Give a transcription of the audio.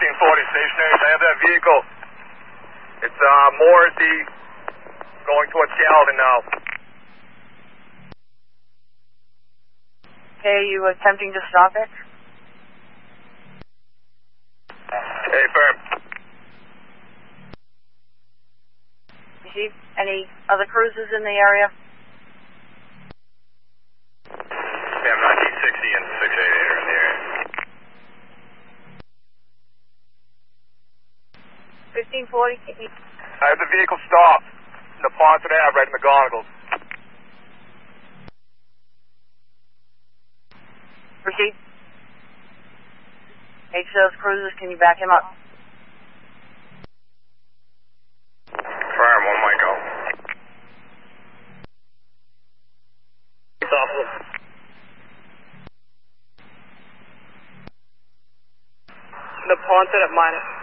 1540 stationary. I have that vehicle. It's Morrissey going towards Gallatin now. Okay, are you attempting to stop it? Hey, firm. You see any other cruisers in the area? Yeah, 1960 and 688 are in the area. 1540, I have the vehicle stopped in the Ponset Ave right in the Gonagalls. Proceed. H those cruisers, can you back him up? Firm, one might go. The Ponset at minus